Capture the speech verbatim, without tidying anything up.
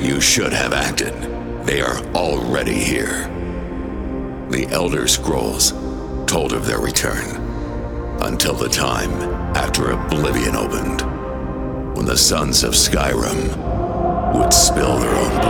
you should have acted. They are already here. The Elder Scrolls told of their return until the time after Oblivion opened, when the sons of Skyrim would spill their own blood.